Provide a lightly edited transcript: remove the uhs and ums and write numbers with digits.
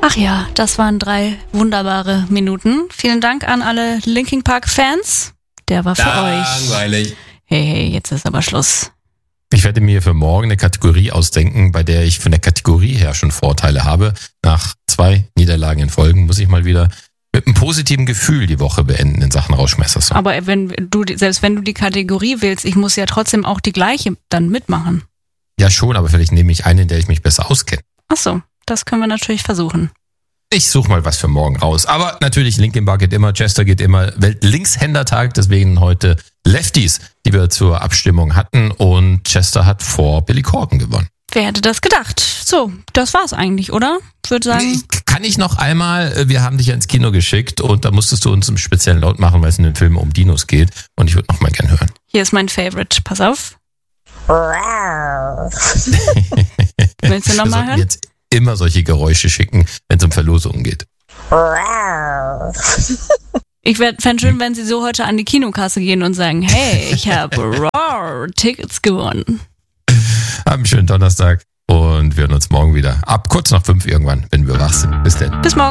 Ach ja, das waren 3 wunderbare Minuten. Vielen Dank an alle Linkin Park-Fans. Der war für euch. Langweilig. Hey, jetzt ist aber Schluss. Ich werde mir für morgen eine Kategorie ausdenken, bei der ich von der Kategorie her schon Vorteile habe. Nach 2 Niederlagen in Folgen muss ich mal wieder mit einem positiven Gefühl die Woche beenden in Sachen Rauschmeister. Aber selbst wenn du die Kategorie wählst, ich muss ja trotzdem auch die gleiche dann mitmachen. Ja schon, aber vielleicht nehme ich eine, in der ich mich besser auskenne. Ach so, das können wir natürlich versuchen. Ich suche mal was für morgen raus. Aber natürlich, Linkin Park geht immer, Chester geht immer, Weltlinkshändertag, deswegen heute Lefties, die wir zur Abstimmung hatten. Und Chester hat vor Billy Corgan gewonnen. Wer hätte das gedacht? So, das war's eigentlich, oder? Ich würde sagen... Kann ich noch einmal, wir haben dich ja ins Kino geschickt und da musstest du uns einen speziellen Laut machen, weil es in dem Film um Dinos geht. Und ich würde noch mal gern hören. Hier ist mein Favorite, pass auf. Willst du noch mal hören? Jetzt immer solche Geräusche schicken, wenn es um Verlosungen geht. Ich fände schön, wenn sie so heute an die Kinokasse gehen und sagen, hey, ich habe Tickets gewonnen. Haben einen schönen Donnerstag und wir hören uns morgen wieder. Ab kurz nach 5 irgendwann, wenn wir wach sind. Bis dann. Bis morgen.